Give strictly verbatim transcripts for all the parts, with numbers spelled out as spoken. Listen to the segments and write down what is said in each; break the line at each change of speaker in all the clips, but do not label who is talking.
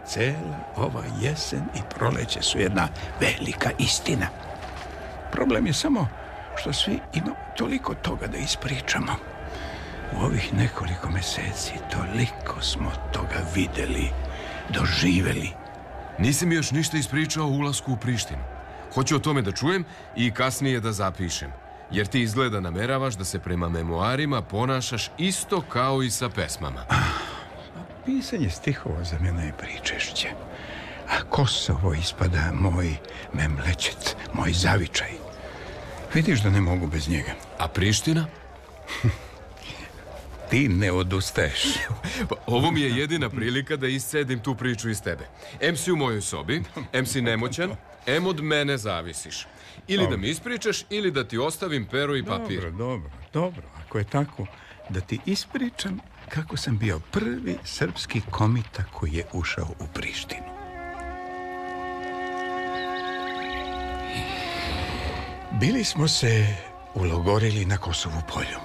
cela ova jesen i proleće su jedna velika istina. Problem je samo što svi imamo toliko toga da ispričamo. U ovih nekoliko meseci toliko smo toga videli, doživeli.
Nisi mi još ništa ispričao o ulasku u Prištinu. Hoću o tome da čujem i kasnije da zapišem. Jer ti izgleda nameravaš da se prema memoarima ponašaš isto kao i sa pesmama.
Pisanje stihova za mene je pričešće. A Kosovo ispada moj memlečet, moj zavičaj. Vidiš da ne mogu bez njega.
A Priština?
Ti ne odustaješ.
Ovo mi je jedina prilika da iscedim tu priču iz tebe. Em si u mojoj sobi, em si nemoćan, em od mene zavisiš. Ili dobro. Da mi ispričaš, ili da ti ostavim pero i papir.
Dobro, dobro, dobro. Ako je tako, da ti ispričam kako sam bio prvi srpski komita koji je ušao u Prištinu. Bili smo se ulogorili na Kosovu polju.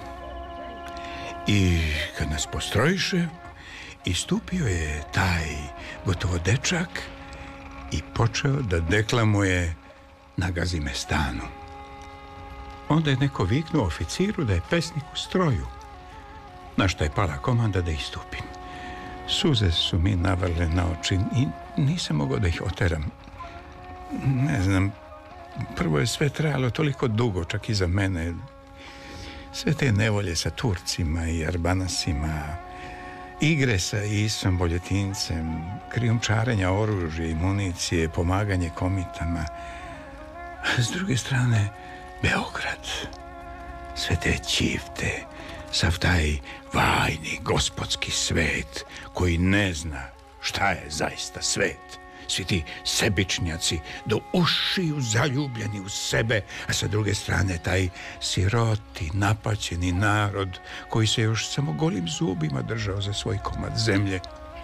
I kad nas postrojiše, istupio je taj gotovo dečak i počeo da deklamuje na Gazimestanu. Onda je neko viknuo oficiru da je pesnik u stroju, na što je pala komanda da istupim. Suze su mi navrle na oči i nisam mogao da ih oteram. Ne znam, prvo je sve trajalo toliko dugo, čak i za mene. Sve te nevolje sa Turcima i Arbanasima, igre sa Isom Boljetincem, krijumčarenja oružja i municije, pomaganje komitama. A s druge strane, Beograd. Sve te ćifte, sav taj vajni gospodski svet koji ne zna šta je zaista svet. Svi ti sebičnjaci do ušiju zaljubljeni u sebe, a sa druge strane taj siroti, napaćeni narod koji se još samo golim zubima držao za svoj komad zemlje.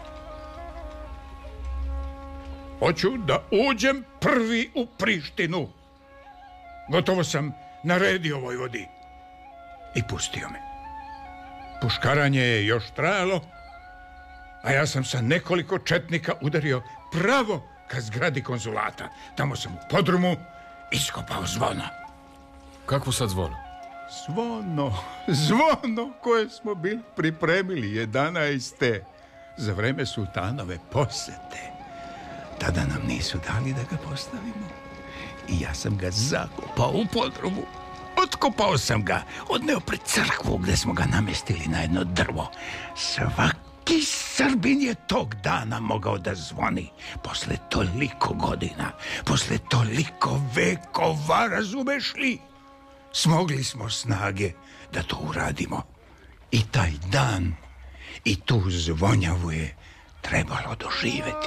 Hoću da uđem prvi u Prištinu. Gotovo sam naredio Vojvodi. I pustio me. Puškaranje je još trajalo, a ja sam sa nekoliko četnika udario pravo ka zgradi konzulata. Tamo sam u podrumu iskopao zvono.
Kakvo sad zvono?
Zvono, zvono koje smo bili pripremili jedanaeste za vreme sultanove posete. Tada nam nisu dali da ga postavimo. I ja sam ga zakopao u podrumu. Otkopao sam ga, odneo pred crkvu gde smo ga namestili na jedno drvo. Svaki Srbin je tog dana mogao da zvoni. Posle toliko godina, posle toliko vekova, razumeš li? Smogli smo snage da to uradimo. I taj dan i tu zvonjavu je trebalo doživeti.